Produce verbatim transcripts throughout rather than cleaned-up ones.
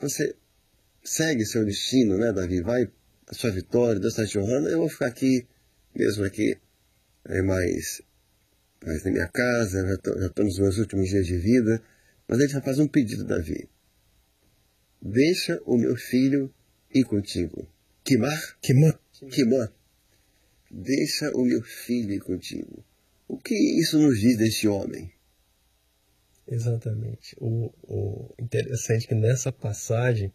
você segue seu destino, né, Davi? Vai a sua vitória, Deus está te honrando. Eu vou ficar aqui, mesmo aqui, é, mais, mais na minha casa, já estou já tô nos meus últimos dias de vida. Mas ele já faz um pedido, Davi. Deixa o meu filho ir contigo. Quimar? Quimã. Quimã. Deixa o meu filho ir contigo. O que isso nos diz deste homem? Exatamente. O, o interessante é que nessa passagem,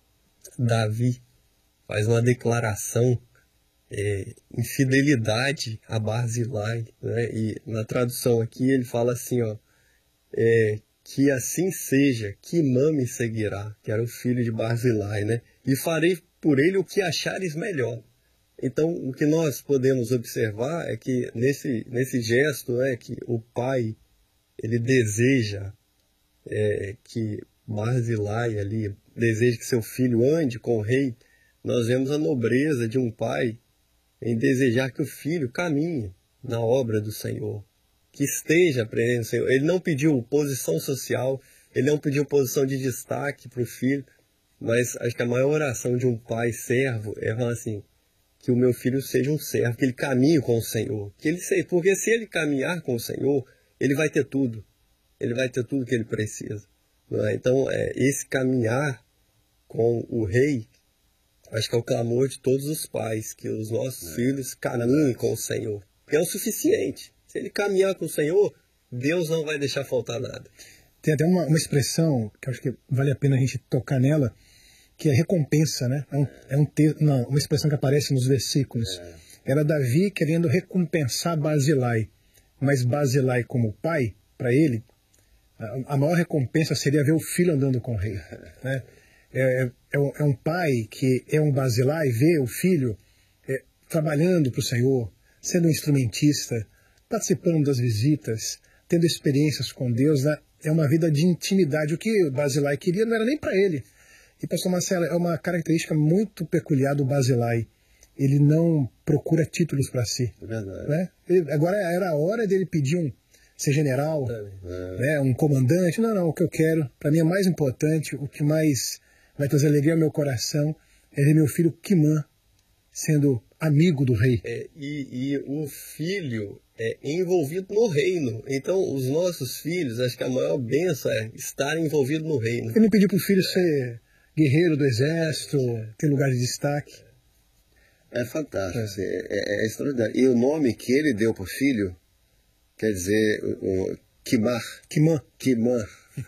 Davi faz uma declaração é, em fidelidade a Barzilai, né? E na tradução aqui ele fala assim, ó, é, que assim seja, Quimã me seguirá, que era o filho de Barzilai, né? E farei por ele o que achares melhor. Então, o que nós podemos observar é que nesse, nesse gesto, é que o pai, ele deseja é, que Barzilai ali, deseja que seu filho ande com o rei. Nós vemos a nobreza de um pai em desejar que o filho caminhe na obra do Senhor, que esteja aprendendo o Senhor. Ele não pediu posição social, ele não pediu posição de destaque para o filho, mas acho que a maior oração de um pai servo é falar assim, que o meu filho seja um servo, que ele caminhe com o Senhor, que ele seja, porque se ele caminhar com o Senhor, ele vai ter tudo, ele vai ter tudo que ele precisa. Não é? Então, é, esse caminhar com o rei, acho que é o clamor de todos os pais, que os nossos é. filhos caminhem com o Senhor, que é o suficiente. Se ele caminhar com o Senhor, Deus não vai deixar faltar nada. Tem até uma, uma expressão que eu acho que vale a pena a gente tocar nela, que é recompensa, né? É, um, é um te, uma, uma expressão que aparece nos versículos. É. Era Davi querendo recompensar Barzilai, mas Barzilai como pai, para ele, a, a maior recompensa seria ver o filho andando com o rei. Né? É, é, um, é um pai que é um Barzilai, vê o filho é, trabalhando para o Senhor, sendo um instrumentista, participando das visitas, tendo experiências com Deus, né? É uma vida de intimidade. O que o Barzilai queria não era nem para ele. E, pastor Marcelo, é uma característica muito peculiar do Barzilai. Ele não procura títulos para si. É verdade. Né? Ele, agora era a hora dele pedir um ser general, é. né, um comandante. Não, não, o que eu quero, para mim é mais importante, o que mais vai trazer alegria ao meu coração é ver meu filho Quimã sendo amigo do rei. É, e, e o filho é envolvido no reino. Então, os nossos filhos, acho que a maior bênção é estar envolvido no reino. Ele não pediu para o filho ser guerreiro do exército, ter lugar de destaque. É fantástico, é, é, é extraordinário. E o nome que ele deu para o filho, quer dizer, o, o Quimar. Quimã. Quimã.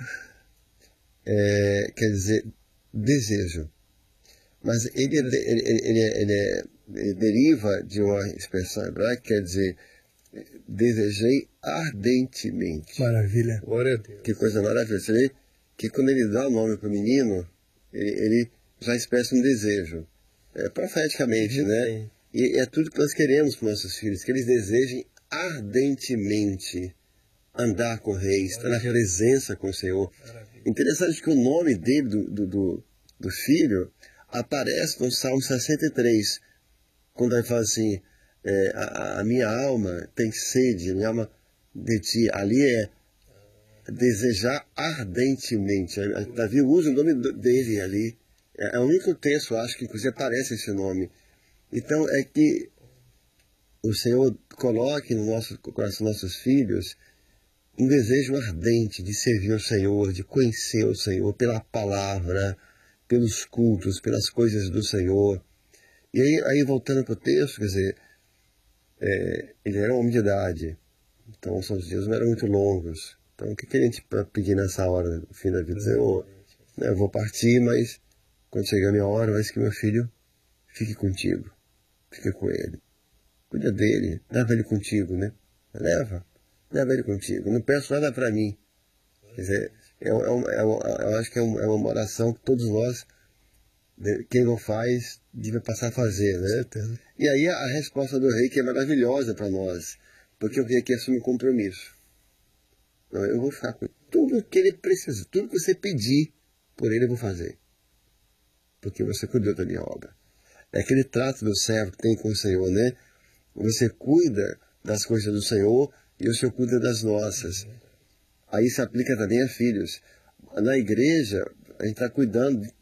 É, quer dizer, desejo. Mas ele, ele, ele, ele, ele, é, ele deriva de uma expressão hebraica que quer dizer, desejei ardentemente. Maravilha. Glória a Deus. Que coisa maravilhosa. Você vê que quando ele dá o nome para o menino, ele, ele já expressa um desejo. É, profeticamente, Sim, né? sim. E é tudo que nós queremos para nossos filhos, que eles desejem ardentemente andar com o rei, estar na presença com o Senhor. Maravilha. Interessante que o nome dele, do, do, do, do filho, aparece no Salmo sessenta e três, quando ele fala assim, é, a, a minha alma tem sede, a minha alma de ti. Ali é desejar ardentemente. Davi usa o nome dele ali. É o único texto, acho que inclusive aparece esse nome. Então é que o Senhor coloque no nosso coração nossos filhos um desejo ardente de servir o Senhor, de conhecer o Senhor pela palavra, pelos cultos, pelas coisas do Senhor. E aí, aí voltando para o texto, quer dizer, é, ele era um homem de idade, então os seus dias não eram muito longos. Então o que, que a gente pode pedir nessa hora, no fim da vida? Dizer, oh, né, eu vou partir, mas quando chegar a minha hora, vai que meu filho fique contigo, fique com ele. Cuida dele, leva ele contigo, né? Leva, leva ele contigo. Não peço nada para mim. Quer dizer, é, é, é, eu acho que é uma, é uma oração que todos nós, quem não faz, deve passar a fazer, né? E aí a, a resposta do rei que é maravilhosa para nós, porque o rei aqui assume um compromisso. Não, eu vou ficar com tudo o que ele precisa, tudo que você pedir por ele eu vou fazer. Porque você cuidou da minha obra. É aquele trato do servo que tem com o Senhor, né? Você cuida das coisas do Senhor e o Senhor cuida das nossas. Aí se aplica também a filhos. Na igreja, a gente está cuidando